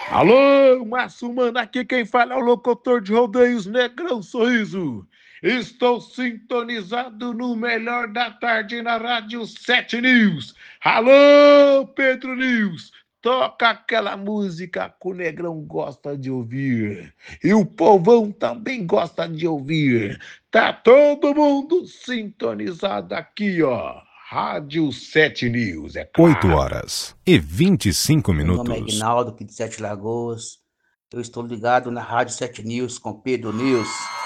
Alô, Márcio Mano, aqui quem fala é o locutor de rodeios Negrão Sorriso. Estou sintonizado no melhor da tarde na Rádio 7 News. Alô, Pedro News, toca aquela música que o Negrão gosta de ouvir. E o povão também gosta de ouvir. Tá todo mundo sintonizado aqui, ó. Rádio 7 News, é 8 claro. horas e 25 Meu nome é minutos. Ignaldo, aqui de Sete Lagoas. Eu estou ligado na Rádio 7 News com Pedro News.